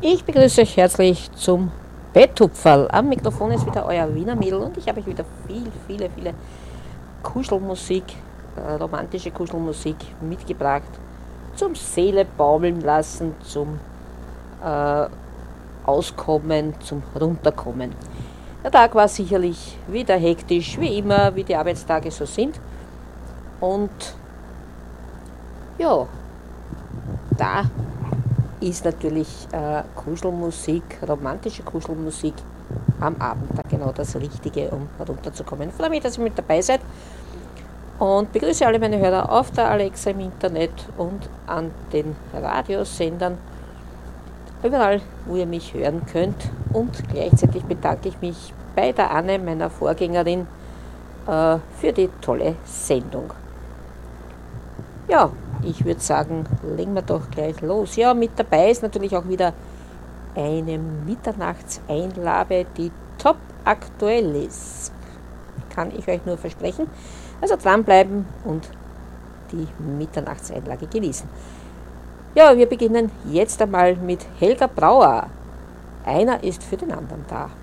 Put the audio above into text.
Ich begrüße euch herzlich zum Betthupferl. Am Mikrofon ist wieder euer Wiener Mädel und ich habe euch wieder viele Kuschelmusik, romantische Kuschelmusik mitgebracht. Zum Seele baumeln lassen, zum Auskommen, zum Runterkommen. Der Tag war sicherlich wieder hektisch, wie immer, wie die Arbeitstage so sind. Und ja, da ist natürlich Kuschelmusik, romantische Kuschelmusik am Abend da genau das Richtige, um runterzukommen. Ich freue mich, dass ihr mit dabei seid und begrüße alle meine Hörer auf der Alexa im Internet und an den Radiosendern, überall, wo ihr mich hören könnt. Und gleichzeitig bedanke ich mich bei der Anne, meiner Vorgängerin, für die tolle Sendung. Ja, ich würde sagen, legen wir doch gleich los. Ja, mit dabei ist natürlich auch wieder eine Mitternachtseinlage, die top aktuell ist. Kann ich euch nur versprechen. Also dranbleiben und die Mitternachtseinlage genießen. Ja, wir beginnen jetzt einmal mit Helga Brauer. Einer ist für den anderen da.